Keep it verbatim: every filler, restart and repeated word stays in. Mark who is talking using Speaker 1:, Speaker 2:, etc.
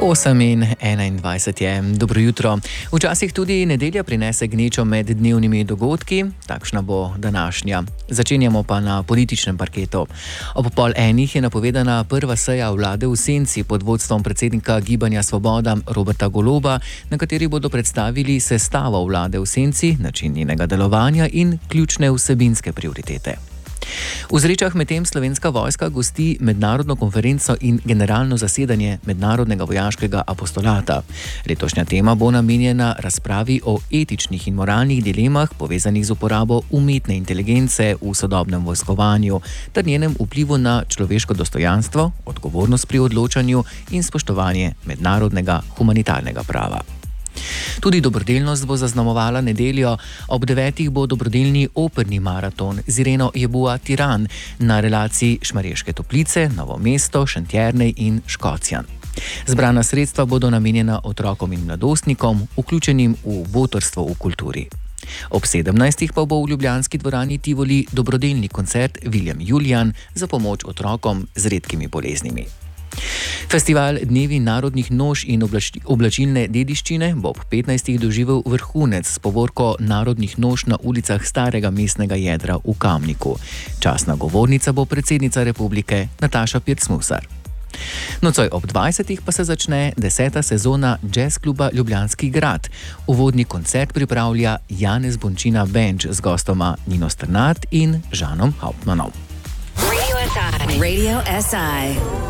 Speaker 1: osem in enaindvajset je. Dobro jutro. Včasih tudi nedelja prinese gnečo med dnevnimi dogodki, takšna bo današnja. Začenjamo pa na političnem parketu. Ob pol enih je napovedana prva seja vlade v senci pod vodstvom predsednika Gibanja Svoboda Roberta Goloba, na kateri bodo predstavili sestavo vlade v senci, način njenega delovanja in ključne vsebinske prioritete. V Zrečah medtem Slovenska vojska gosti mednarodno konferenco in generalno zasedanje Mednarodnega vojaškega apostolata. Letošnja tema bo namenjena razpravi o etičnih in moralnih dilemah povezanih z uporabo umetne inteligence v sodobnem vojskovanju ter njenem vplivu na človeško dostojanstvo, odgovornost pri odločanju in spoštovanje mednarodnega humanitarnega prava. Tudi dobrodelnost bo zaznamovala nedeljo. Ob devetih bo dobrodelni operni maraton z Ireno Jebua Tiran na relaciji Šmarješke Toplice, Novo mesto, Šentjernej in Škocjan. Zbrana sredstva bodo namenjena otrokom in mladostnikom, vključenim v botrstvo v kulturi. Ob sedemnajstih pa bo v ljubljanski dvorani Tivoli dobrodelni koncert William Julian za pomoč otrokom z redkimi boleznimi. Festival Dnevi narodnih noš in oblačilne dediščine bo ob petnajstih doživel vrhunec s povorko narodnih noš na ulicah starega mestnega jedra v Kamniku. Častna govornica bo predsednica republike Nataša Pirc-Musar. Nocoj ob dvajsetih pa se začne deseta sezona Jazz kluba Ljubljanski grad. Uvodni koncert pripravlja Janez Bončina Benč z gostoma Nino Strnad in Žanom Hauptmannom.
Speaker 2: Radio S I. Radio S I.